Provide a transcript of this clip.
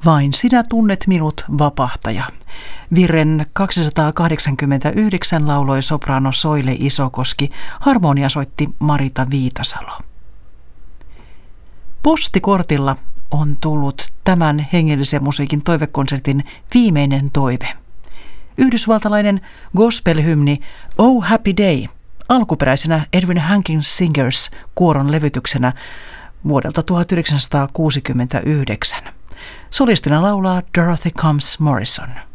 Vain sinä tunnet minut, vapahtaja. Virren 289 lauloi sopraano Soile Isokoski, harmonia soitti Marita Viitasalo. Postikortilla on tullut tämän hengellisen musiikin toivekonsertin viimeinen toive. Yhdysvaltalainen gospel-hymni Oh Happy Day, alkuperäisenä Edwin Hankins Singers kuoron levytyksenä vuodelta 1969. Solistina laulaa Dorothy Combs Morrison.